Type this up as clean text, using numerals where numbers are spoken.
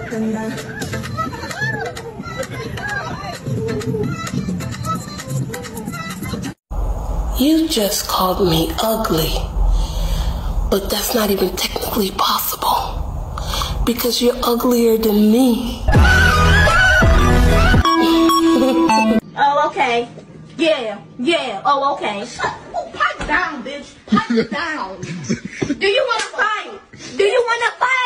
You just called me ugly, but that's not even technically possible because you're uglier than me. Oh, okay. Yeah. Oh, okay. Pipe down, bitch. Pipe down. Do you want to fight?